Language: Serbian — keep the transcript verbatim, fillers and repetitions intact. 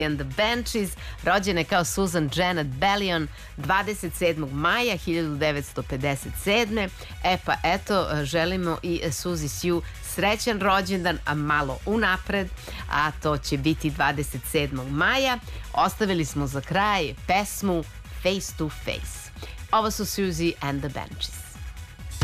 and the Banshees, rođene kao Susan Janet Bellion dvadeset sedmog maja hiljadu devetsto pedeset sedme. E pa eto, želimo i Suzy Sue srećan rođendan, a malo unapred, a to će biti dvadeset sedmog maja. Ostavili smo za kraj pesmu Face to Face. Ovo su Suzy and the Banshees.